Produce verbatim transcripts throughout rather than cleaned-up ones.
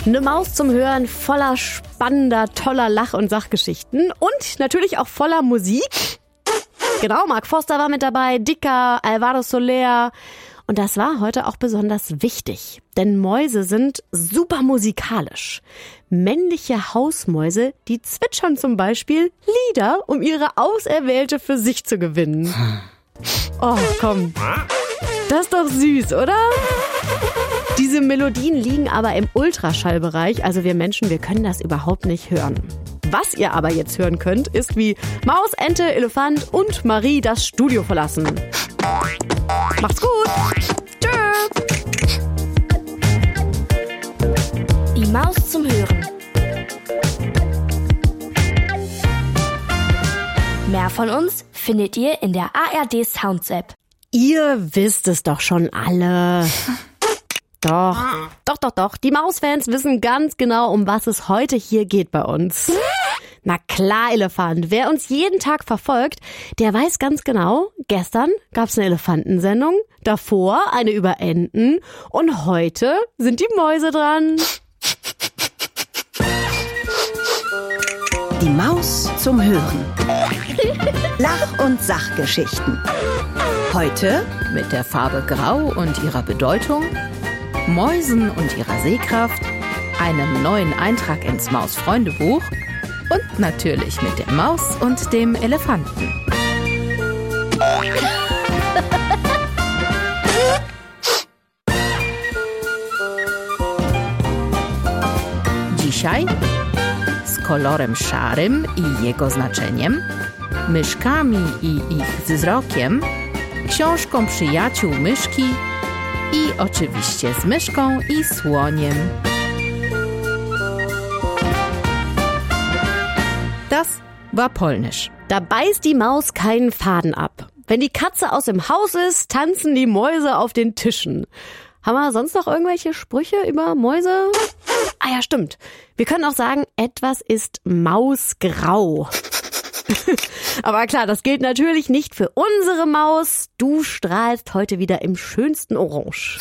Eine Maus zum Hören voller spannender, toller Lach- und Sachgeschichten und natürlich auch voller Musik. Genau, Mark Foster war mit dabei, Dicker, Alvaro Soler. Und das war heute auch besonders wichtig, denn Mäuse sind super musikalisch. Männliche Hausmäuse, die zwitschern zum Beispiel Lieder, um ihre Auserwählte für sich zu gewinnen. Oh, komm. Das ist doch süß, oder? Diese Melodien liegen aber im Ultraschallbereich, also wir Menschen, wir können das überhaupt nicht hören. Was ihr aber jetzt hören könnt, ist, wie Maus, Ente, Elefant und Marie das Studio verlassen. Macht's gut! Tschö! Die Maus zum Hören. Mehr von uns findet ihr in der A R D Sounds App. Ihr wisst es doch schon alle. Doch, doch, doch, doch. Die Mausfans wissen ganz genau, um was es heute hier geht bei uns. Na klar, Elefant. Wer uns jeden Tag verfolgt, der weiß ganz genau, gestern gab's eine Elefantensendung, davor eine über Enten und heute sind die Mäuse dran. Die Maus zum Hören. Lach- und Sachgeschichten. Heute mit der Farbe Grau und ihrer Bedeutung, Mäusen und ihrer Sehkraft, einem neuen Eintrag ins Maus-Freundebuch und natürlich mit der Maus und dem Elefanten. Dzisiaj z kolorem szarym i jego znaczeniem, myszkami i ich wzrokiem, książką przyjaciół myszki i oczywiście z myszką i słoniem. Das war Polnisch. Da beißt die Maus keinen Faden ab. Wenn die Katze aus dem Haus ist, tanzen die Mäuse auf den Tischen. Haben wir sonst noch irgendwelche Sprüche über Mäuse? Ah ja, stimmt. Wir können auch sagen, etwas ist mausgrau. Aber klar, das gilt natürlich nicht für unsere Maus. Du strahlst heute wieder im schönsten Orange.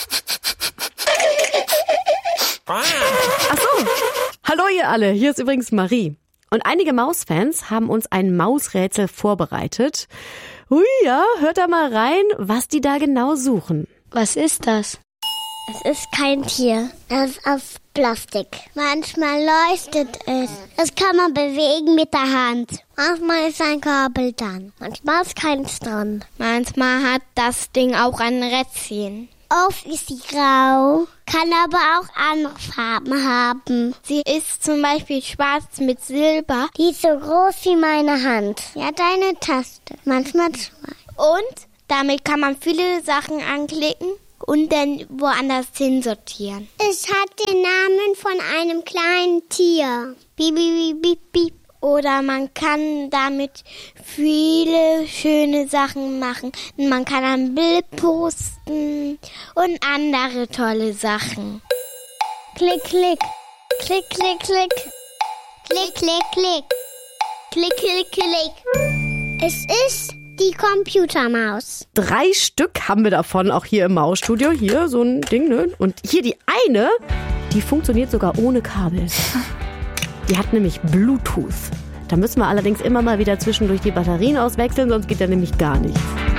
Ach so. Hallo ihr alle, hier ist übrigens Marie. Und einige Mausfans haben uns ein Mausrätsel vorbereitet. Hui, ja, hört da mal rein, was die da genau suchen. Was ist das? Es ist kein Tier. Es ist aus Plastik. Manchmal leuchtet es. Es kann man bewegen mit der Hand. Manchmal ist ein Kabel dran. Manchmal ist keins dran. Manchmal hat das Ding auch ein Rädchen. Oft ist sie grau, kann aber auch andere Farben haben. Sie ist zum Beispiel schwarz mit Silber. Die ist so groß wie meine Hand. Ja, deine Taste. Manchmal zwei. Und damit kann man viele Sachen anklicken und dann woanders hinsortieren. Es hat den Namen von einem kleinen Tier. Piep, piep, piep, piep. Oder man kann damit viele schöne Sachen machen. Man kann ein Bild posten und andere tolle Sachen. Klick, klick. Klick, klick, klick. Klick, klick, klick. Klick, klick, klick. Es ist die Computermaus. Drei Stück haben wir davon, auch hier im Mausstudio. Hier so ein Ding, ne? Und hier die eine, die funktioniert sogar ohne Kabel. Die hat nämlich Bluetooth. Da müssen wir allerdings immer mal wieder zwischendurch die Batterien auswechseln, sonst geht da nämlich gar nichts.